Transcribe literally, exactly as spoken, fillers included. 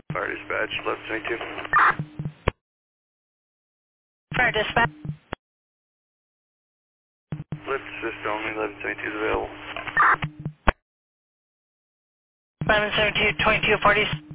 Fire dispatch, eleven seventy-two. Fire dispatch. Lift assist only, eleven seventy-two is available. eleven seventy-two, twenty-two forty.